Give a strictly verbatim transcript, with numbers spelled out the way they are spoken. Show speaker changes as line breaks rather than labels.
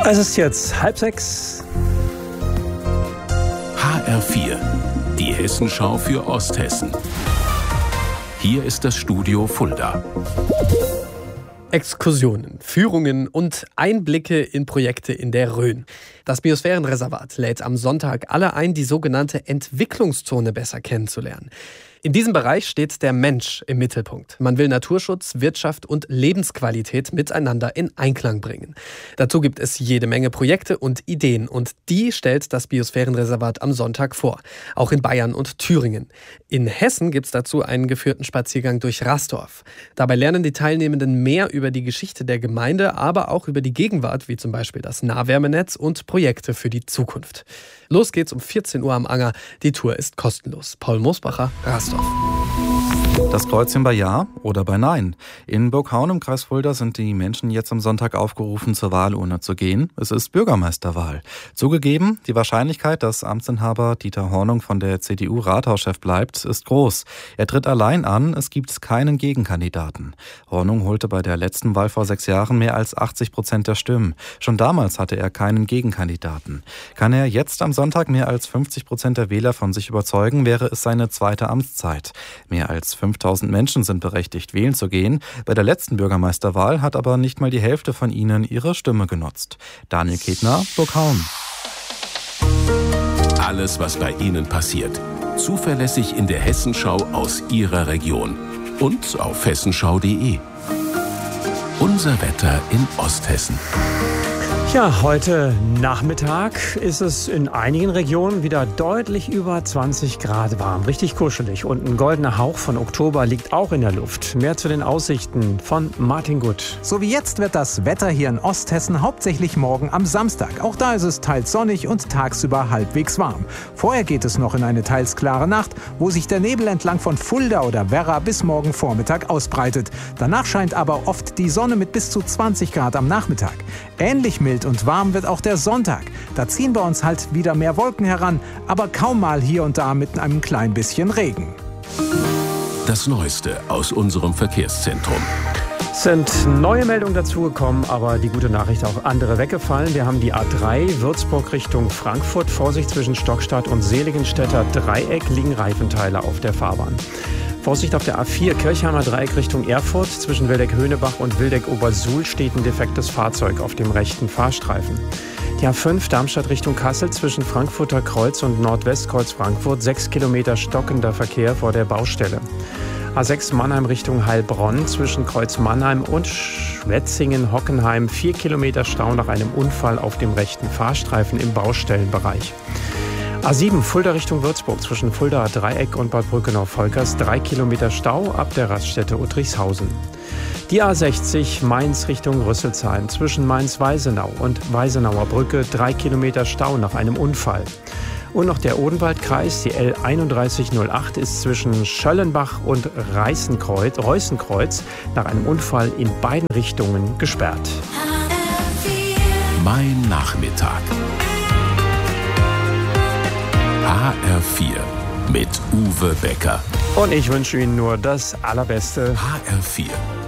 Es ist jetzt halb sechs.
H R vier, die Hessenschau für Osthessen. Hier ist das Studio Fulda.
Exkursionen, Führungen und Einblicke in Projekte in der Rhön. Das Biosphärenreservat lädt am Sonntag alle ein, die sogenannte Entwicklungszone besser kennenzulernen. In diesem Bereich steht der Mensch im Mittelpunkt. Man will Naturschutz, Wirtschaft und Lebensqualität miteinander in Einklang bringen. Dazu gibt es jede Menge Projekte und Ideen und die stellt das Biosphärenreservat am Sonntag vor. Auch in Bayern und Thüringen. In Hessen gibt es dazu einen geführten Spaziergang durch Rastorf. Dabei lernen die Teilnehmenden mehr über die Geschichte der Gemeinde, aber auch über die Gegenwart, wie zum Beispiel das Nahwärmenetz und Projekte für die Zukunft. Los geht's um vierzehn Uhr am Anger. Die Tour ist kostenlos. Paul Mosbacher, Rastorf.
Das Kreuzchen bei Ja oder bei Nein. In Burghaun im Kreis Fulda sind die Menschen jetzt am Sonntag aufgerufen, zur Wahlurne zu gehen. Es ist Bürgermeisterwahl. Zugegeben, die Wahrscheinlichkeit, dass Amtsinhaber Dieter Hornung von der C D U Rathauschef bleibt, ist groß. Er tritt allein an, es gibt keinen Gegenkandidaten. Hornung holte bei der letzten Wahl vor sechs Jahren mehr als achtzig Prozent der Stimmen. Schon damals hatte er keinen Gegenkandidaten. Kann er jetzt am Sonntag mehr als fünfzig Prozent der Wähler von sich überzeugen, wäre es seine zweite Amtszeit. Mehr als fünftausend Menschen sind berechtigt, wählen zu gehen. Bei der letzten Bürgermeisterwahl hat aber nicht mal die Hälfte von ihnen ihre Stimme genutzt. Daniel Ketner, Burghaun.
Alles, was bei Ihnen passiert. Zuverlässig in der Hessenschau aus Ihrer Region. Und auf hessenschau punkt de. Unser Wetter in Osthessen.
Ja, heute Nachmittag ist es in einigen Regionen wieder deutlich über zwanzig Grad warm. Richtig kuschelig. Und ein goldener Hauch von Oktober liegt auch in der Luft. Mehr zu den Aussichten von Martin Gutt.
So wie jetzt wird das Wetter hier in Osthessen hauptsächlich morgen am Samstag. Auch da ist es teils sonnig und tagsüber halbwegs warm. Vorher geht es noch in eine teils klare Nacht, wo sich der Nebel entlang von Fulda oder Werra bis morgen Vormittag ausbreitet. Danach scheint aber oft die Sonne mit bis zu zwanzig Grad am Nachmittag. Ähnlich mild und warm wird auch der Sonntag. Da ziehen bei uns halt wieder mehr Wolken heran, aber kaum mal hier und da mit einem klein bisschen Regen.
Das Neueste aus unserem Verkehrszentrum.
Es sind neue Meldungen dazugekommen, aber die gute Nachricht, auch andere weggefallen. Wir haben die A drei Würzburg Richtung Frankfurt. Vorsicht, zwischen Stockstadt und Seligenstädter Dreieck liegen Reifenteile auf der Fahrbahn. Vorsicht auf der A vier Kirchheimer Dreieck Richtung Erfurt. Zwischen Wildeck-Höhnebach und Wildeck-Obersuhl steht ein defektes Fahrzeug auf dem rechten Fahrstreifen. Die A fünf Darmstadt Richtung Kassel zwischen Frankfurter Kreuz und Nordwestkreuz Frankfurt. Sechs Kilometer stockender Verkehr vor der Baustelle. A sechs Mannheim Richtung Heilbronn zwischen Kreuz Mannheim und Schwetzingen-Hockenheim. Vier Kilometer Stau nach einem Unfall auf dem rechten Fahrstreifen im Baustellenbereich. A sieben Fulda Richtung Würzburg zwischen Fulda Dreieck und Bad Brückenau-Volkers. Drei Kilometer Stau ab der Raststätte Uttrichshausen. Die A sechzig Mainz Richtung Rüsselsheim zwischen Mainz-Weisenau und Weisenauer Brücke. Drei Kilometer Stau nach einem Unfall. Und noch der Odenwaldkreis, die L einunddreißig null acht ist zwischen Schöllenbach und Reißenkreuz, Reußenkreuz nach einem Unfall in beiden Richtungen gesperrt.
Mein Nachmittag. H R vier mit Uwe Becker.
Und ich wünsche Ihnen nur das Allerbeste.
H R vier.